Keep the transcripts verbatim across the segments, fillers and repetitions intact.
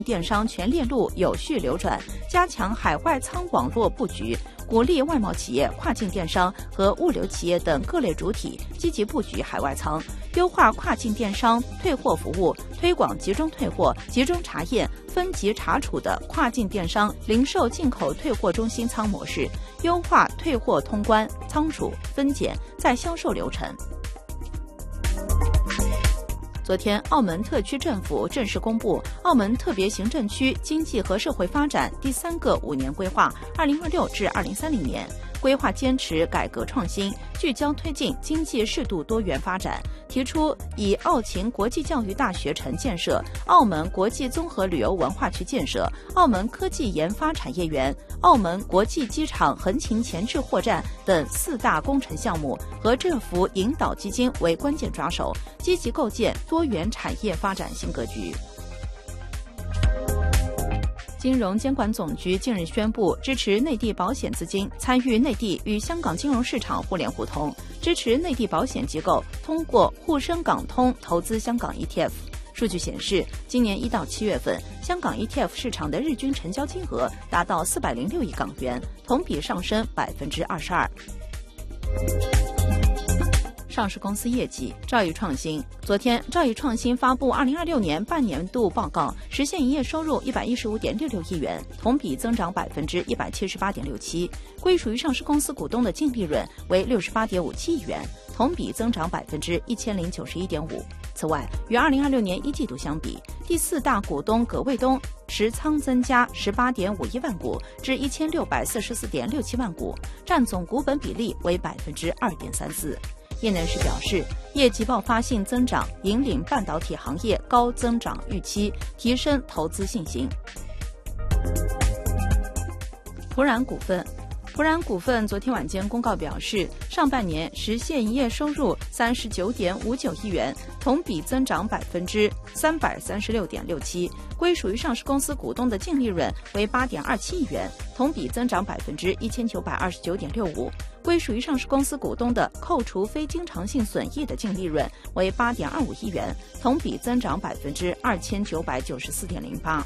电商全链路有序流转，加强海外仓网络布局，鼓励外贸企业、跨境电商和物流企业等各类主体积极布局海外仓，优化跨境电商退货服务，推广集中退货、集中查验、分级查处的跨境电商零售进口退货中心仓模式，优化退货通关、仓储、分拣、再销售流程。昨天，澳门特区政府正式公布澳门特别行政区经济和社会发展第三个五年规划（二零二六至二零三零年）。规划坚持改革创新，聚焦推进经济适度多元发展，提出以澳勤国际教育大学城建设、澳门国际综合旅游文化区建设、澳门科技研发产业园、澳门国际机场横琴前置货站等四大工程项目和政府引导基金为关键抓手，积极构建多元产业发展新格局。金融监管总局近日宣布，支持内地保险资金参与内地与香港金融市场互联互通，支持内地保险机构通过沪深港通投资香港 E T F。数据显示，今年一到七月份，香港 E T F 市场的日均成交金额达到四百零六亿港元，同比上升百分之二十二。上市公司业绩，兆易创新。昨天，兆易创新发布二零二六年半年度报告，实现营业收入一百一十五点六六亿元，同比增长百分之一百七十八点六七，归属于上市公司股东的净利润为六十八点五七亿元，同比增长百分之一千零九十一点五。此外，与二零二六年一季度相比，第四大股东葛卫东持仓增加十八点五一万股至一千六百四十四点六七万股，占总股本比例为百分之二点三四。业内人士表示，业绩爆发性增长引领半导体行业高增长预期，提升投资信心。普冉股份。普冉股份昨天晚间公告表示，上半年实现营业收入三十九点五九亿元，同比增长百分之三百三十六点六七，归属于上市公司股东的净利润为八点二七亿元，同比增长百分之一千九百二十九点六五，归属于上市公司股东的扣除非经常性损益的净利润为八点二五亿元，同比增长百分之二千九百九十四点零八。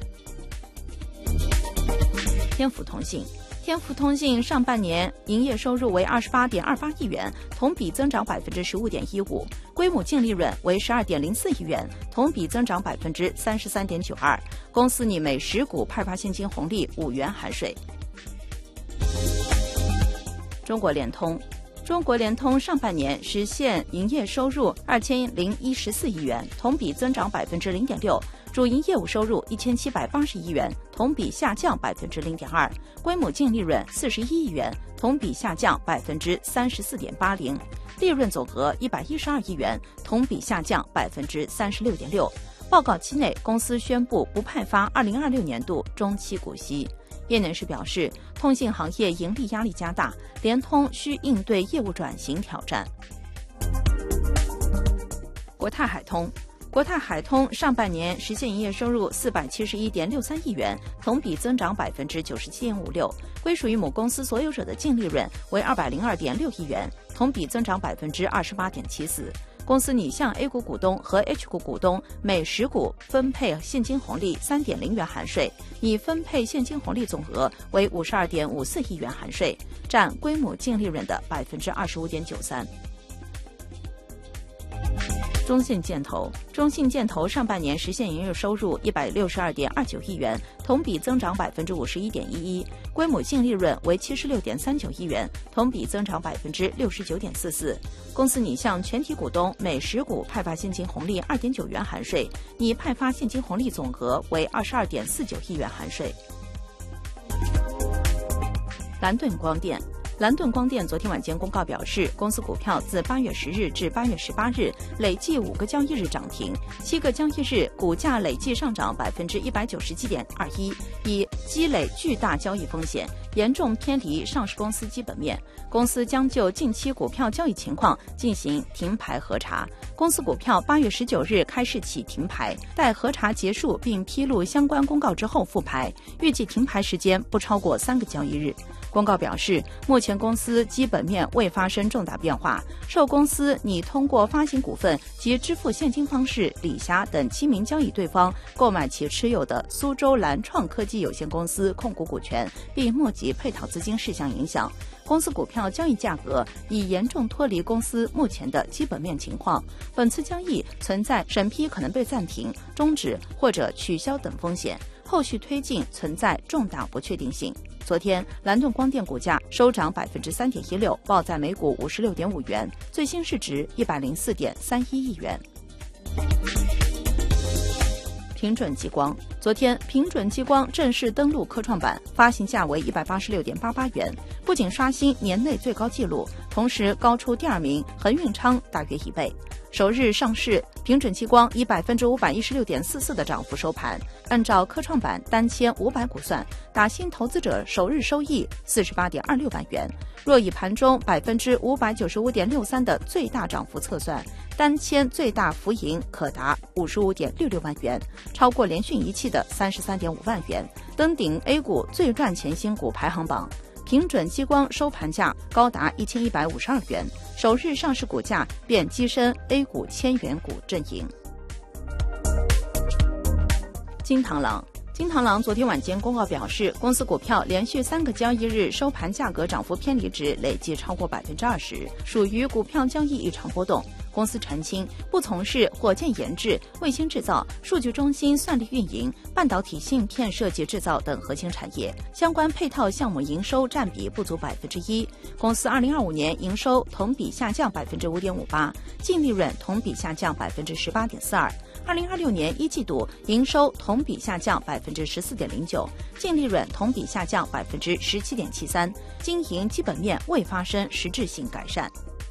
天府通信。天府通信上半年营业收入为二十八点二八亿元，同比增长百分之十五点一五，归母净利润为十二点零四亿元，同比增长百分之三十三点九二。公司拟每十股派发现金红利五元含税。中国联通。中国联通上半年实现营业收入二千零一十四亿元，同比增长百分之零点六。主营业务收入一千七百八十亿元，同比下降百分之零点二，归母净利润四十一亿元，同比下降百分之三十四点八零，利润总额一百一十二亿元，同比下降百分之三十六点六。报告期内，公司宣布不派发二零二六年度中期股息。业内人士表示，通信行业盈利压力加大，联通需应对业务转型挑战。国泰海通。国泰海通上半年实现营业收入四百七十一点六三亿元，同比增长百分之九十七点五六，归属于母公司所有者的净利润为二百零二点六亿元，同比增长百分之二十八点七四。公司拟向 A 股股东和 H 股股东每十股分配现金红利三点零元含税，拟分配现金红利总额为五十二点五四亿元含税，占归母净利润的百分之二十五点九三。中信建投。中信建投上半年实现营业收入一百六十二点二九亿元，同比增长百分之五十一点一一，归母净利润为七十六点三九亿元，同比增长百分之六十九点四四。公司拟向全体股东每十股派发现金红利二点九元含税，拟派发现金红利总额为二十二点四九亿元含税。蓝盾光电。蓝盾光电昨天晚间公告表示，公司股票自八月十日至八月十八日累计五个交易日涨停，七个交易日股价累计上涨百分之一百九十七点二一，已积累巨大交易风险，严重偏离上市公司基本面。公司将就近期股票交易情况进行停牌核查。公司股票八月十九日开市起停牌，待核查结束并披露相关公告之后复牌，预计停牌时间不超过三个交易日。公告表示，目前限公司基本面未发生重大变化，受公司拟通过发行股份及支付现金方式李霞等七名交易对方购买其持有的苏州蓝创科技有限公司控股股权，并募集配套资金事项影响，公司股票交易价格已严重脱离公司目前的基本面情况。本次交易存在审批可能被暂停、终止或者取消等风险，后续推进存在重大不确定性。昨天，蓝盾光电股价收涨百分之三点一六，报在每股五十六点五元，最新市值一百零四点三一亿元。平准激光，昨天平准激光正式登陆科创板，发行价为一百八十六点八八元，不仅刷新年内最高纪录，同时高出第二名恒运昌大约一倍。首日上市，平准激光以百分之五百一十六点四四的涨幅收盘。按照科创板单千五百股算，打新投资者首日收益四十八点二六万元。若以盘中百分之五百九十五点六三的最大涨幅测算，单千最大浮盈可达五十五点六六万元，超过联讯仪器的三十三点五万元，登顶 A 股最赚钱新股排行榜。平准激光收盘价高达一千一百五十二元，首日上市股价便跻身 A 股千元股阵营。金螳螂。金螳螂昨天晚间公告表示，公司股票连续三个交易日收盘价格涨幅偏离值累计超过百分之二十，属于股票交易异常波动。公司澄清，不从事火箭研制、卫星制造、数据中心算力运营、半导体芯片设计制造等核心产业，相关配套项目营收占比不足百分之一。公司二零二五年营收同比下降百分之五点五八，净利润同比下降百分之十八点四二。二零二六年一季度营收同比下降百分之十四点零九，净利润同比下降百分之十七点七三，经营基本面未发生实质性改善。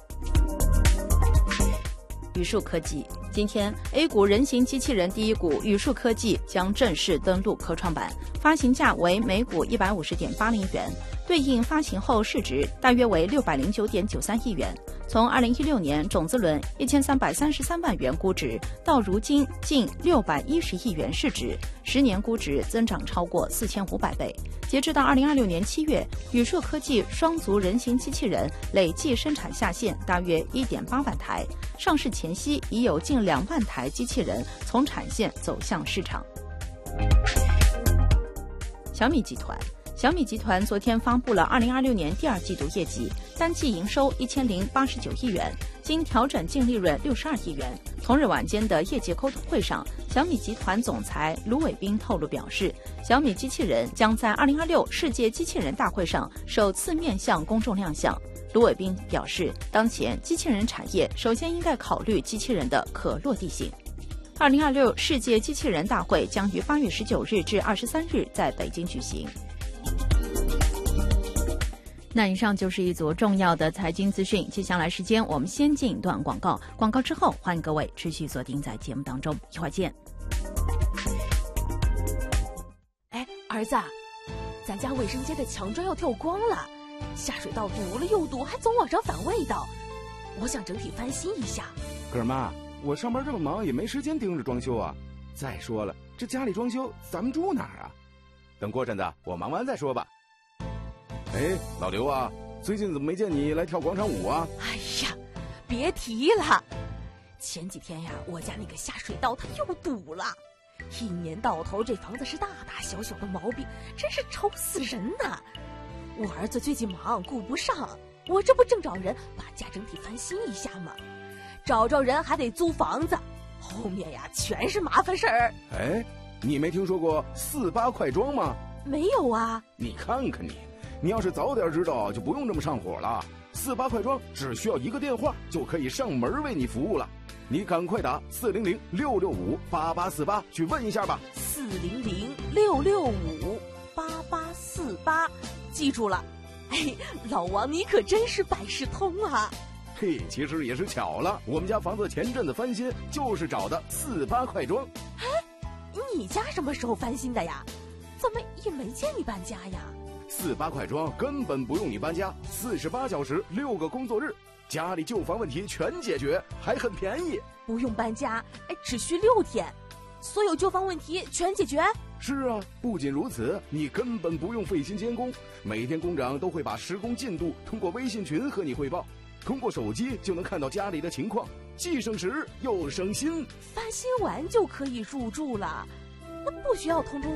宇树科技，今天 A 股人形机器人第一股宇树科技将正式登陆科创板，发行价为每股一百五十点八零元，对应发行后市值大约为六百零九点九三亿元。从二零一六年种子轮一千三百三十三万元估值，到如今近六百一十亿元市值，十年估值增长超过四千五百倍。截至到二零二六年七月，宇树科技双足人形机器人累计生产下线大约一点八万台，上市前夕已有近两万台机器人从产线走向市场。小米集团。小米集团昨天发布了二零二六年第二季度业绩，单季营收一千零八十九亿元，经调整净利润六十二亿元。同日晚间的业绩沟通会上，小米集团总裁卢伟斌透露表示，小米机器人将在二零二六世界机器人大会上首次面向公众亮相。卢伟斌表示，当前机器人产业首先应该考虑机器人的可落地性。二零二六世界机器人大会将于八月十九日至二十三日在北京举行。那以上就是一组重要的财经资讯，接下来时间我们先进一段广告，广告之后欢迎各位持续锁定在节目当中，一会儿见。 哎，儿子，咱家卫生间的墙砖要跳光了，下水道堵了又堵，还总往上反味道，我想整体翻新一下。 哥妈，我上班这么忙也没时间盯着装修啊，再说了，这家里装修咱们住哪儿啊？等过阵子我忙完再说吧。哎，老刘啊，最近怎么没见你来跳广场舞啊？ 哎呀，别提了，前几天呀，我家那个下水道它又堵了，一年到头这房子是大大小小的毛病，真是愁死人呐。我儿子最近忙顾不上，我这不正找人把家整体翻新一下吗？找着人还得租房子，后面呀全是麻烦事儿。 哎，你没听说过四八快装吗？ 没有啊。 你看看你，你要是早点知道，就不用这么上火了。四八快装只需要一个电话就可以上门为你服务了，你赶快打四零零六六五八八四八去问一下吧。 四零零六六五八八四八，记住了。哎，老王你可真是百事通啊。 嘿，其实也是巧了，我们家房子前阵子翻新，就是找的四八快装。 哎，你家什么时候翻新的呀？怎么也没见你搬家呀？ 四八快装根本不用你搬家，四十八小时六个工作日，家里旧房问题全解决，还很便宜。 不用搬家，哎，只需六天，所有旧房问题全解决。 是啊，不仅如此，你根本不用费心监工，每天工长都会把施工进度通过微信群和你汇报，通过手机就能看到家里的情况，既省时又省心。 翻新完就可以入住了，那不需要通知